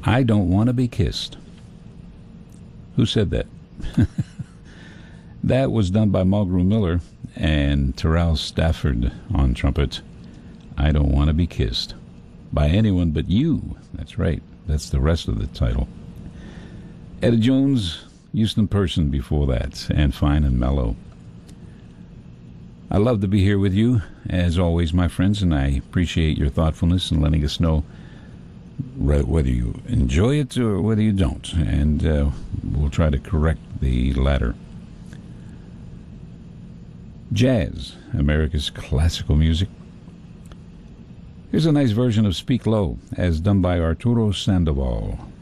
I Don't Want to Be Kissed. Who said that? That was done by Mulgrew Miller and Terrell Stafford on trumpet. I Don't Want to Be Kissed by anyone but you. That's right. That's the rest of the title. Etta Jones, Houston Person before that, and Fine and Mellow. I love to be here with you, as always, my friends, and I appreciate your thoughtfulness and letting us know whether you enjoy it or whether you don't, and we'll try to correct the latter. Jazz, America's classical music. Here's a nice version of Speak Low, as done by Arturo Sandoval.